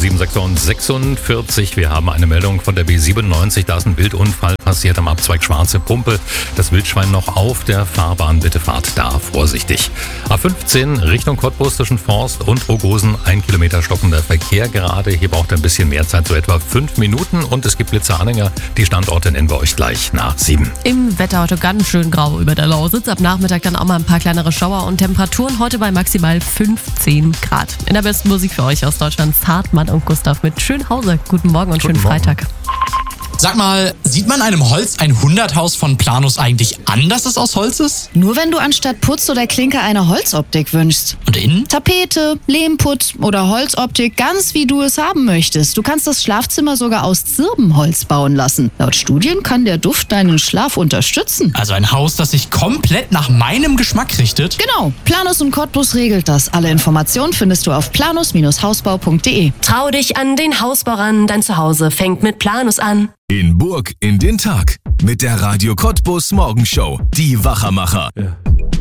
7:46. Wir haben eine Meldung von der B97. Da ist ein Wildunfall passiert am Abzweig Schwarze Pumpe. Das Wildschwein noch auf der Fahrbahn. Bitte fahrt da vorsichtig. A15 Richtung Cottbus zwischen Forst und Rogosen. 1 Kilometer stockender Verkehr gerade. Hier braucht ihr ein bisschen mehr Zeit, so etwa 5 Minuten. Und es gibt Blitzeranhänger. Die Standorte nennen wir euch gleich nach 7. Im Wetter heute ganz schön grau über der Lausitz. Ab Nachmittag dann auch mal ein paar kleinere Schauer und Temperaturen heute bei maximal 15 Grad. In der besten Musik für euch aus Deutschland, Hartmann und Gustav mit Schönhause. Guten Morgen und schönen Freitag. Sag mal, sieht man einem Holz 100-Haus von Planus eigentlich an, dass es aus Holz ist? Nur wenn du anstatt Putz oder Klinke eine Holzoptik wünschst. Und innen? Tapete, Lehmputz oder Holzoptik, ganz wie du es haben möchtest. Du kannst das Schlafzimmer sogar aus Zirbenholz bauen lassen. Laut Studien kann der Duft deinen Schlaf unterstützen. Also ein Haus, das sich komplett nach meinem Geschmack richtet? Genau, Planus und Cottbus regelt das. Alle Informationen findest du auf planus-hausbau.de. Trau dich an den Hausbau ran, dein Zuhause fängt mit Planus an. In Burg in den Tag mit der Radio Cottbus Morgenshow. Die Wachermacher. Ja.